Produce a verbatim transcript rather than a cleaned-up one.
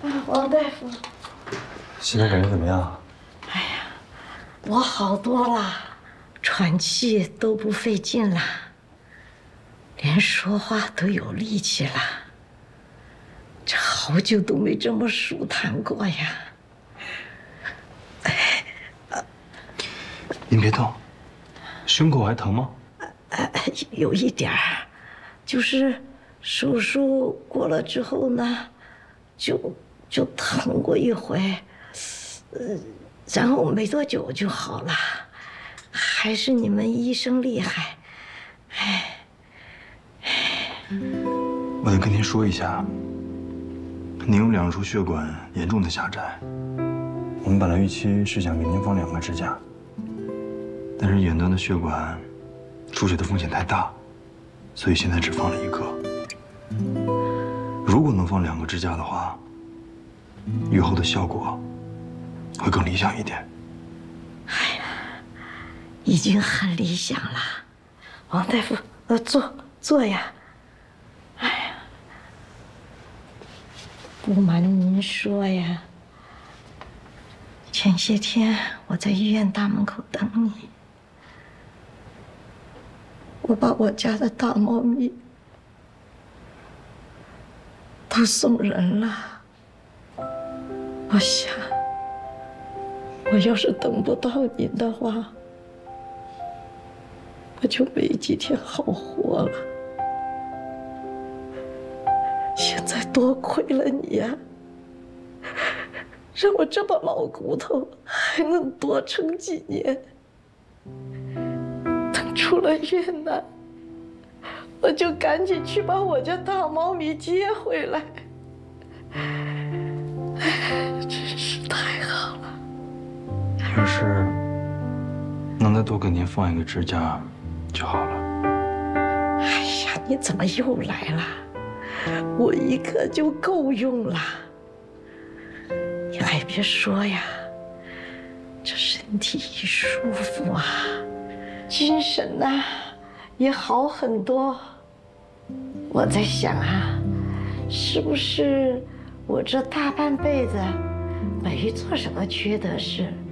王大夫， 现在感觉怎么样？ 哎呀，我好多了，喘气都不费劲了，连说话都有力气了。这好久都没这么舒坦过呀！ 您别动，胸口还疼吗？ 呃，有一点儿，就是手术过了之后呢，就就疼过一回，呃，然后没多久就好了。还是你们医生厉害，哎， 我得跟您说一下，您有两处血管严重的狭窄，我们本来预期是想给您放两个支架，但是远端的血管出血的风险太大，所以现在只放了一个。如果能放两个支架的话，愈后的效果会更理想一点。 哎呀，已经很理想了。王大夫，呃，坐坐呀。哎呀，不瞒您说呀，前些天我在医院大门口等你，我把我家的大猫咪都送人了。我想，我要是等不到您的话，我就没几天好活了。现在多亏了你呀，让我这么老骨头还能多撑几年。等出了院呢，我就赶紧去把我家大猫咪接回来。哎，真是太好了。 要是能再多给您放一个支架就好了。 哎呀，你怎么又来了？我一个就够用了。你还别说呀，这身体一舒服啊，精神呐也好很多。我在想啊，是不是我这大半辈子没做什么缺德事，